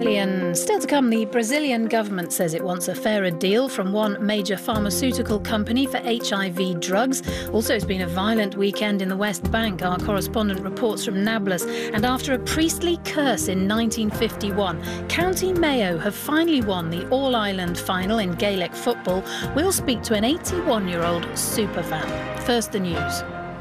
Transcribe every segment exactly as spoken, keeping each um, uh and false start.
Finally, and still to come, the Brazilian government says it wants a fairer deal from one major pharmaceutical company for H I V drugs. Also, it's been a violent weekend in the West Bank. Our correspondent reports from Nablus. And after a priestly curse in nineteen fifty-one, County Mayo have finally won the All-Ireland final in Gaelic football. We'll speak to an eighty-one-year-old superfan. First, the news.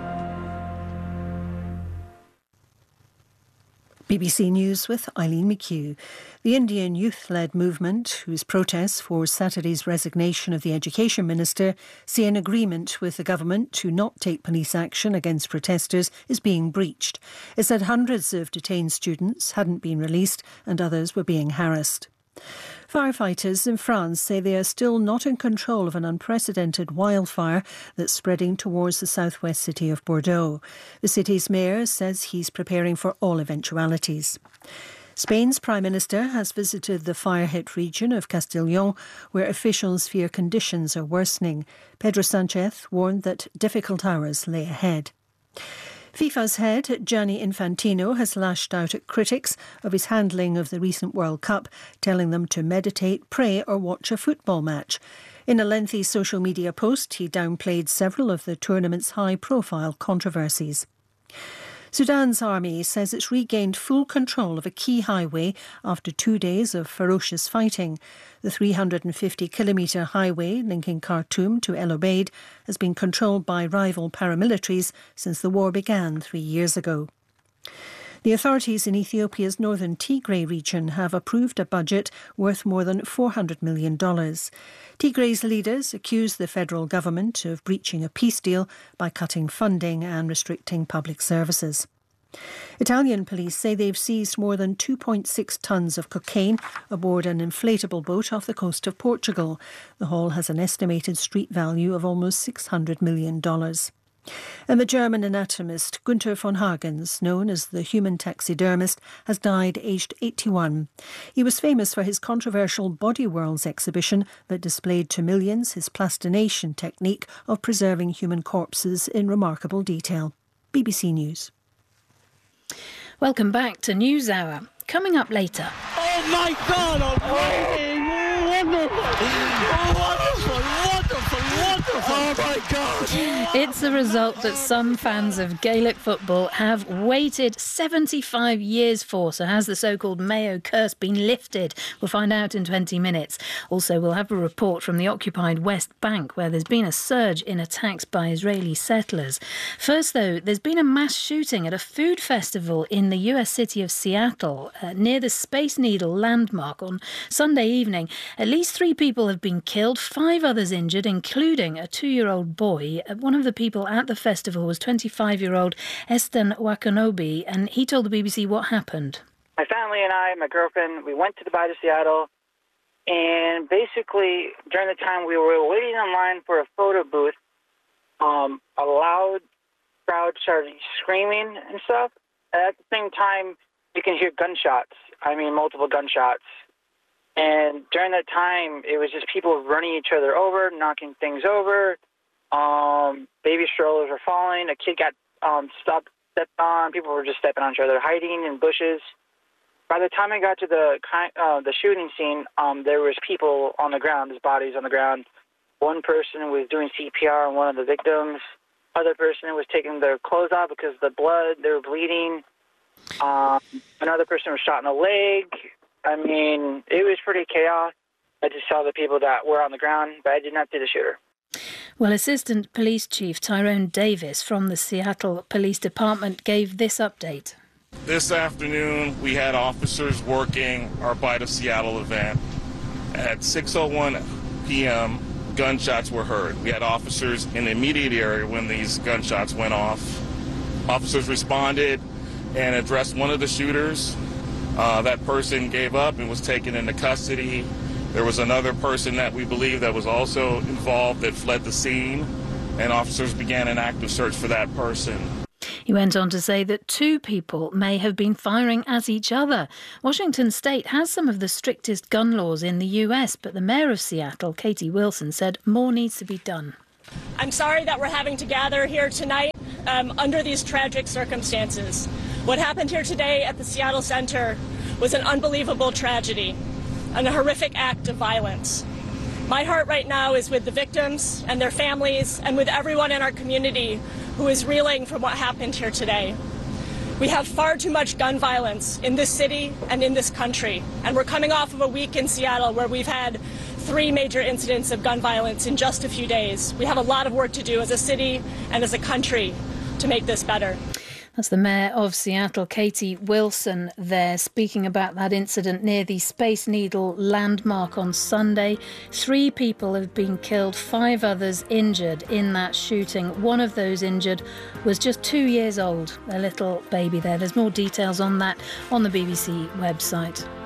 B B C News with Eileen McHugh. The Indian youth-led movement, whose protests for Saturday's resignation of the Education Minister see an agreement with the government to not take police action against protesters, is being breached. It said hundreds of detained students hadn't been released and others were being harassed. Firefighters in France say they are still not in control of an unprecedented wildfire that's spreading towards the southwest city of Bordeaux. The city's mayor says he's preparing for all eventualities. Spain's Prime Minister has visited the fire-hit region of Castellón, where officials fear conditions are worsening. Pedro Sánchez warned that difficult hours lay ahead. FIFA's head, Gianni Infantino, has lashed out at critics of his handling of the recent World Cup, telling them to meditate, pray or watch a football match. In a lengthy social media post, he downplayed several of the tournament's high-profile controversies. Sudan's army says it's regained full control of a key highway after two days of ferocious fighting. The three hundred fifty kilometre highway linking Khartoum to El Obeid has been controlled by rival paramilitaries since the war began three years ago. The authorities in Ethiopia's northern Tigray region have approved a budget worth more than four hundred million dollars. Tigray's leaders accuse the federal government of breaching a peace deal by cutting funding and restricting public services. Italian police say they've seized more than two point six tonnes of cocaine aboard an inflatable boat off the coast of Portugal. The haul has an estimated street value of almost six hundred million dollars. And the German anatomist Gunther von Hagens, known as the human taxidermist, has died aged eighty-one. He was famous for his controversial Body Worlds exhibition that displayed to millions his plastination technique of preserving human corpses in remarkable detail. B B C News. Welcome back to NewsHour. Coming up later. Oh my God! Almighty! Wonderful! Wonderful! Wonderful! Wonderful! Oh my God! It's the result that some fans of Gaelic football have waited seventy-five years for. So has the so-called Mayo curse been lifted? We'll find out in twenty minutes. Also, we'll have a report from the occupied West Bank, where there's been a surge in attacks by Israeli settlers. First, though, there's been a mass shooting at a food festival in the U S city of Seattle, uh, near the Space Needle landmark on Sunday evening. At least three people have been killed, five others injured, including a two-year-old boy. One of the people at the festival was twenty-five-year-old Eston Wakanobi, and he told the B B C what happened. My family and I, my girlfriend, we went to the Bite of Seattle, and basically during the time we were waiting in line for a photo booth, um, a loud crowd started screaming and stuff. And at the same time, you can hear gunshots. I mean, multiple gunshots. And during that time, it was just people running each other over, knocking things over. Um, baby strollers were falling. A kid got um, stopped, stepped on. People were just stepping on each other, hiding in bushes. By the time I got to the uh, the shooting scene, um, there was people on the ground, there's bodies on the ground. One person was doing C P R on one of the victims. Other person was taking their clothes off because of the blood. They were bleeding. Um, another person was shot in the leg. I mean, it was pretty chaos. I just saw the people that were on the ground, but I did not see the shooter. Well, Assistant Police Chief Tyrone Davis from the Seattle Police Department gave this update. This afternoon, we had officers working our Bite of Seattle event. At six oh one p.m., gunshots were heard. We had officers in the immediate area when these gunshots went off. Officers responded and addressed one of the shooters. Uh, that person gave up and was taken into custody. There was another person that we believe that was also involved that fled the scene, and officers began an active search for that person. He went on to say that two people may have been firing at each other. Washington State has some of the strictest gun laws in the U S, but the mayor of Seattle, Katie Wilson, said more needs to be done. I'm sorry that we're having to gather here tonight um, under these tragic circumstances. What happened here today at the Seattle Center was an unbelievable tragedy and a horrific act of violence. My heart right now is with the victims and their families and with everyone in our community who is reeling from what happened here today. We have far too much gun violence in this city and in this country, and we're coming off of a week in Seattle where we've had three major incidents of gun violence in just a few days. We have a lot of work to do as a city and as a country to make this better. That's the Mayor of Seattle, Katie Wilson, there, speaking about that incident near the Space Needle landmark on Sunday. Three people have been killed, five others injured in that shooting. One of those injured was just two years old, a little baby there. There's more details on that on the B B C website.